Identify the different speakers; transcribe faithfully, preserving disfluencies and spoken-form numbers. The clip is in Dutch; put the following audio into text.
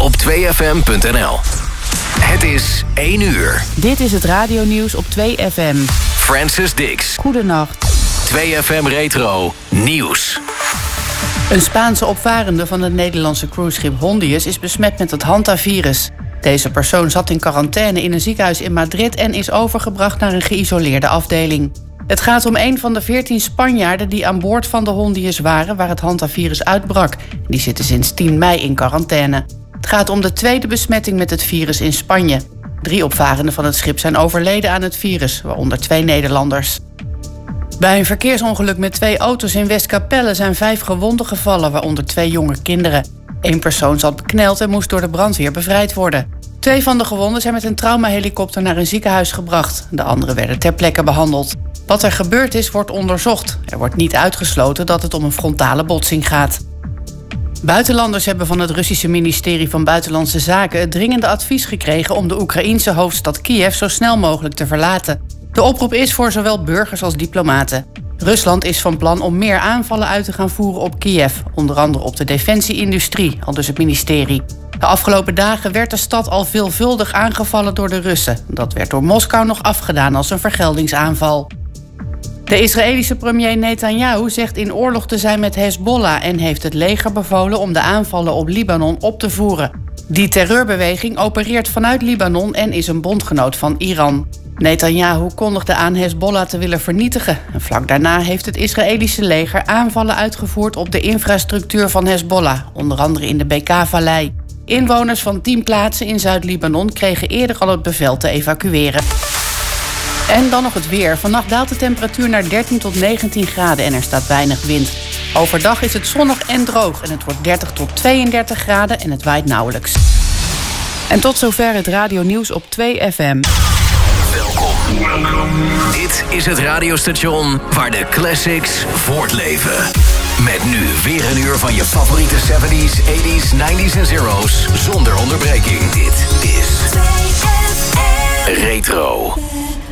Speaker 1: op twee f m punt n l. Het is één uur.
Speaker 2: Dit is het radionieuws op twee F M.
Speaker 1: Francis Dix.
Speaker 2: Goedenacht.
Speaker 1: twee F M Retro Nieuws.
Speaker 2: Een Spaanse opvarende van het Nederlandse cruiseschip Hondius is besmet met het hantavirus. Deze persoon zat in quarantaine in een ziekenhuis in Madrid en is overgebracht naar een geïsoleerde afdeling. Het gaat om een van de veertien Spanjaarden die aan boord van de Hondius waren waar het hantavirus uitbrak. Die zitten sinds tien mei in quarantaine. Het gaat om de tweede besmetting met het virus in Spanje. Drie opvarenden van het schip zijn overleden aan het virus, waaronder twee Nederlanders. Bij een verkeersongeluk met twee auto's in Westkapelle zijn vijf gewonden gevallen, waaronder twee jonge kinderen. Eén persoon zat bekneld en moest door de brandweer bevrijd worden. Twee van de gewonden zijn met een traumahelikopter naar een ziekenhuis gebracht. De anderen werden ter plekke behandeld. Wat er gebeurd is, wordt onderzocht. Er wordt niet uitgesloten dat het om een frontale botsing gaat. Buitenlanders hebben van het Russische ministerie van Buitenlandse Zaken het dringende advies gekregen om de Oekraïense hoofdstad Kiev zo snel mogelijk te verlaten. De oproep is voor zowel burgers als diplomaten. Rusland is van plan om meer aanvallen uit te gaan voeren op Kiev, onder andere op de defensieindustrie, aldus het ministerie. De afgelopen dagen werd de stad al veelvuldig aangevallen door de Russen. Dat werd door Moskou nog afgedaan als een vergeldingsaanval. De Israëlische premier Netanyahu zegt in oorlog te zijn met Hezbollah en heeft het leger bevolen om de aanvallen op Libanon op te voeren. Die terreurbeweging opereert vanuit Libanon en is een bondgenoot van Iran. Netanyahu kondigde aan Hezbollah te willen vernietigen. En vlak daarna heeft het Israëlische leger aanvallen uitgevoerd op de infrastructuur van Hezbollah, onder andere in de Bekaa-vallei. Inwoners van tien plaatsen in Zuid-Libanon kregen eerder al het bevel te evacueren. En dan nog het weer. Vannacht daalt de temperatuur naar dertien tot negentien graden en er staat weinig wind. Overdag is het zonnig en droog en het wordt dertig tot tweeëndertig graden en het waait nauwelijks. En tot zover het radionieuws op twee F M.
Speaker 1: Welkom. Dit is het radiostation waar de classics voortleven. Met nu weer een uur van je favoriete zeventies, tachtiger, negentiger en zero's zonder onderbreking. Dit is Retro.